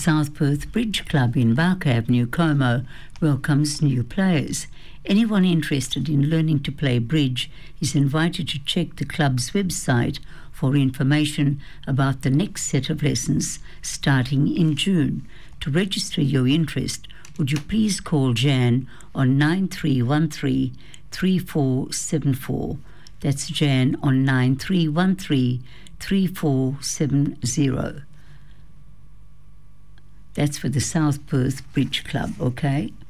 South Perth Bridge Club in Barker Avenue, Como, welcomes new players. Anyone interested in learning to play bridge is invited to check the club's website for information about the next set of lessons starting in June. To register your interest, would you please call Jan on 9313 3474. That's Jan on 9313 3470. That's for the South Perth Bridge Club, okay?